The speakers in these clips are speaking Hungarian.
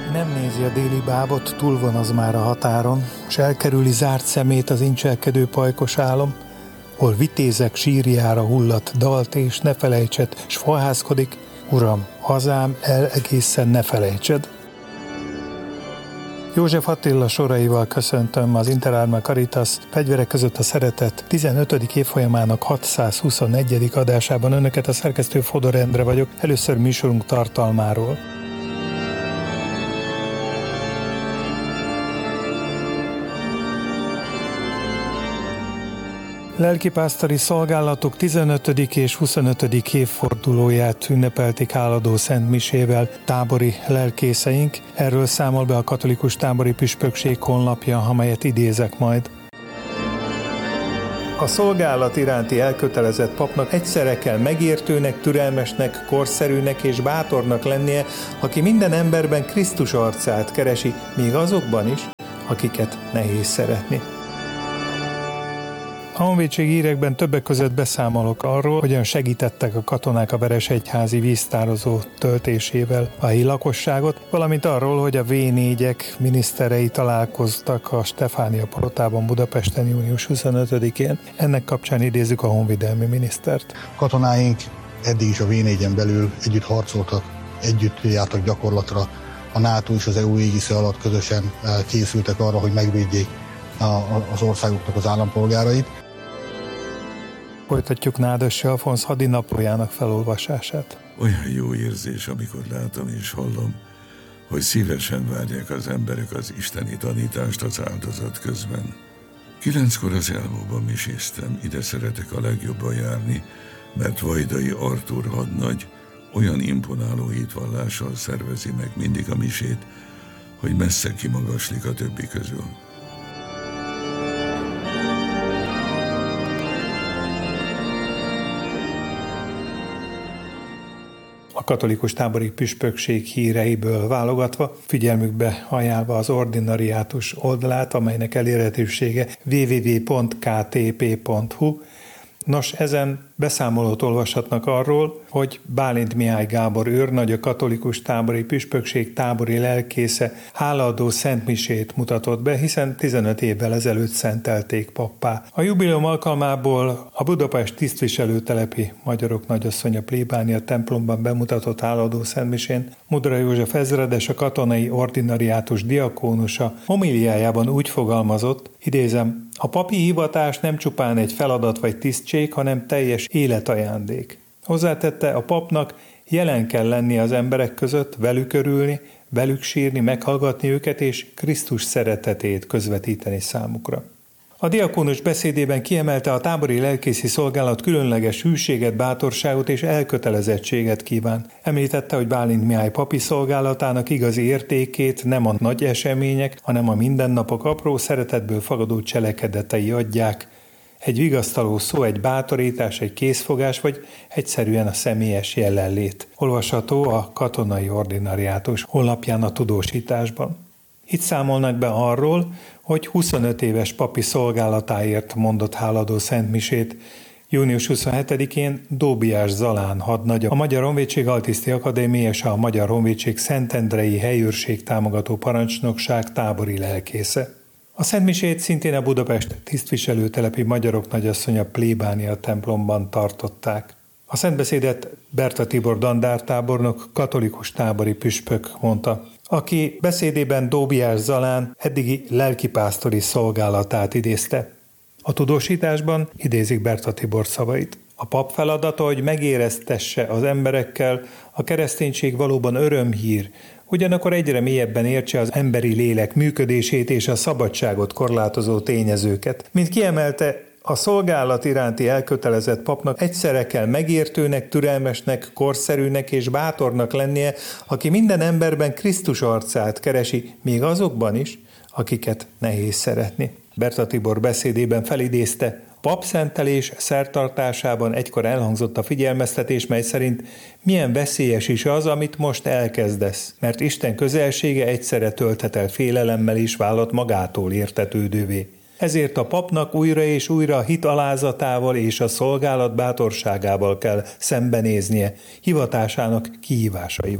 Nem nézi a déli bábot, túl van az már a határon, s elkerüli zárt szemét az incselkedő pajkos álom, hol vitézek sírjára hullat dalt, és ne felejtsed, s fohászkodik, Uram, hazám, el egészen ne felejtsed. József Attila soraival köszöntöm az Interárma Caritas Fegyverek között a szeretet 15. évfolyamának 621. adásában önöket, a szerkesztő Fodor Endre vagyok. Először műsorunk tartalmáról. Lelkipásztori szolgálatok 15. és 25. évfordulóját ünnepelték háladó szentmisével tábori lelkészeink. Erről számol be a katolikus tábori püspökség honlapja, amelyet idézek majd. A szolgálat iránti elkötelezett papnak egyszerre kell megértőnek, türelmesnek, korszerűnek és bátornak lennie, aki minden emberben Krisztus arcát keresi, még azokban is, akiket nehéz szeretni. A honvédségi hírekben többek között beszámolok arról, hogyan segítettek a katonák a Veresegyházi víztározó töltésével a helyi lakosságot, valamint arról, hogy a V4-ek miniszterei találkoztak a Stefánia Palotában Budapesten június 25-én. Ennek kapcsán idézzük a honvédelmi minisztert. Katonáink eddig is a V4-en belül együtt harcoltak, együtt jártak gyakorlatra. A NATO és az EU égisze alatt közösen készültek arra, hogy megvédjék az országoknak az állampolgárait. Folytatjuk Nádassi Alfonz hadinaplójának felolvasását. Olyan jó érzés, amikor látom és hallom, hogy szívesen várják az emberek az isteni tanítást az áldozat közben. 9-kor az Elmóban miséztem, ide szeretek a legjobban járni, mert Vajdai Artúr hadnagy olyan imponáló hitvallással szervezi meg mindig a misét, hogy messze kimagaslik a többi közül. A katolikus tábori püspökség híreiből válogatva, figyelmükbe ajánlva az ordinariátus oldalát, amelynek elérhetősége www.ktp.hu. Nos, ezen beszámolót olvashatnak arról, hogy Bálint Mihály Gábor őrnagy, a katolikus tábori püspökség tábori lelkésze hálaadó szentmisét mutatott be, hiszen 15 évvel ezelőtt szentelték pappá. A jubileum alkalmából a Budapest tisztviselőtelepi Magyarok Nagyasszonya plébánia templomban bemutatott hálaadó szentmisén Mudra József ezredes, a katonai ordinariátus diakónusa homiliájában úgy fogalmazott, idézem, a papi hivatás nem csupán egy feladat vagy tisztség, hanem teljes életajándék. Hozzátette, a papnak jelen kell lenni az emberek között, velük örülni, velük sírni, meghallgatni őket és Krisztus szeretetét közvetíteni számukra. A diakónus beszédében kiemelte, a tábori lelkészi szolgálat különleges hűséget, bátorságot és elkötelezettséget kíván. Említette, hogy Bálint Mihály papi szolgálatának igazi értékét nem a nagy események, hanem a mindennapok apró szeretetből fakadó cselekedetei adják. Egy vigasztaló szó, egy bátorítás, egy készfogás, vagy egyszerűen a személyes jelenlét. Olvasható a katonai ordinariátus honlapján a tudósításban. Itt számolnak be arról, hogy 25 éves papi szolgálatáért mondott háladó szentmisét június 27-én Dóbiás Zalán hadnagy, a Magyar Honvédség Altiszti Akadémia és a Magyar Honvédség Szentendrei Helyőrség támogató parancsnokság tábori lelkésze. A szentmisét szintén a Budapest tisztviselőtelepi Magyarok Nagyasszonya plébánia templomban tartották. A szentbeszédet Berta Tibor dandártábornok, katolikus tábori püspök mondta, aki beszédében Dóbiás Zalán eddigi lelkipásztori szolgálatát idézte. A tudósításban idézik Berta Tibor szavait. A pap feladata, hogy megéreztesse az emberekkel, a kereszténység valóban örömhír, ugyanakkor egyre mélyebben értse az emberi lélek működését és a szabadságot korlátozó tényezőket. Mint kiemelte, a szolgálat iránti elkötelezett papnak egyszerre kell megértőnek, türelmesnek, korszerűnek és bátornak lennie, aki minden emberben Krisztus arcát keresi, még azokban is, akiket nehéz szeretni. Berta Tibor beszédében felidézte, papszentelés szertartásában egykor elhangzott a figyelmeztetés, mely szerint milyen veszélyes is az, amit most elkezdesz, mert Isten közelsége egyszerre tölthet el félelemmel és vállalt magától értetődővé. Ezért a papnak újra és újra a hit alázatával és a szolgálat bátorságával kell szembenéznie hivatásának kihívásaival.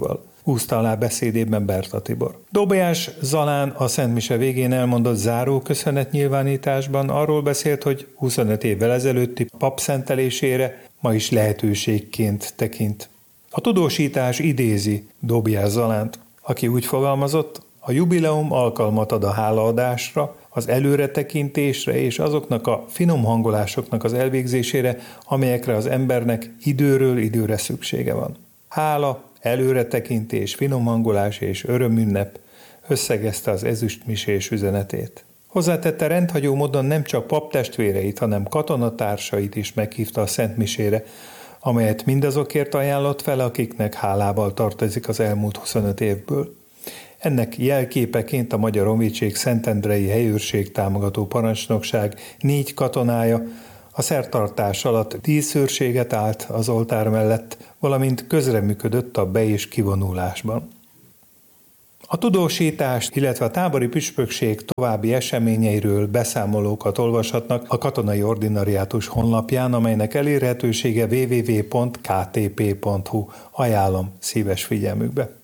húzta alá beszédében Berta Tibor. Dobolyás Zalán a szentmise végén elmondott záró köszönetnyilvánításban arról beszélt, hogy 25 évvel ezelőtti papszentelésére ma is lehetőségként tekint. A tudósítás idézi Dobolyás Zalánt, aki úgy fogalmazott: a jubileum alkalmat ad a hálaadásra, az előretekintésre és azoknak a finom hangolásoknak az elvégzésére, amelyekre az embernek időről időre szüksége van. Hála, előretekintés, finomhangolás és örömünnep összegezte az ezüstmisés üzenetét. Hozzátette, rendhagyó módon nem csak paptestvéreit, hanem katonatársait is meghívta a szentmisére, amelyet mindazokért ajánlott fel, akiknek hálával tartozik az elmúlt 25 évből. Ennek jelképeként a Magyar Honvédség Szentendrei Helyőrség támogató parancsnokság 4 katonája a szertartás alatt díszőrséget állt az oltár mellett, valamint közreműködött a be- és kivonulásban. A tudósítást, illetve a tábori püspökség további eseményeiről beszámolókat olvashatnak a Katonai Ordinariátus honlapján, amelynek elérhetősége www.ktp.hu. Ajánlom szíves figyelmükbe.